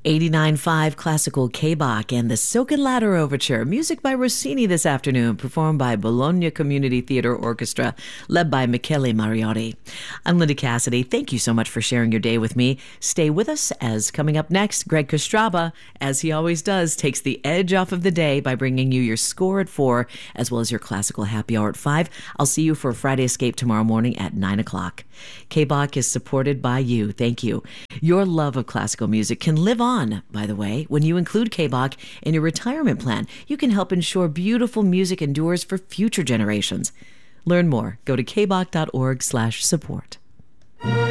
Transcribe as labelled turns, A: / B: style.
A: 89.5 Classical K-Bach and the Silken Ladder Overture, music by Rossini this afternoon, performed by Bologna Community Theatre Orchestra, led by Michele Mariotti. I'm Linda Cassidy. Thank you so much for sharing your day with me. Stay with us, as coming up next, Greg Kostraba, as he always does, takes the edge off of the day by bringing you your score at 4, as well as your classical happy hour at 5. I'll see you for a Friday Escape tomorrow morning at 9 o'clock. K-Bach is supported by you. Thank you. Your love of classical music can live on, by the way, when you include K-Bach in your retirement plan. You can help ensure beautiful music endures for future generations. Learn more. Go to kbach.org/support.